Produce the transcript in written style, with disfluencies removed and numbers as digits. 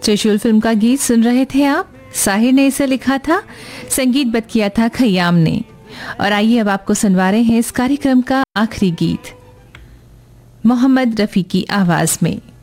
त्रिशूल फिल्म का गीत सुन रहे थे आप। साहिर ने इसे लिखा था, संगीतबद्ध किया था खयाम ने। और आइए अब आपको सुनवा रहे हैं इस कार्यक्रम का आखिरी गीत मोहम्मद रफ़ी की आवाज में।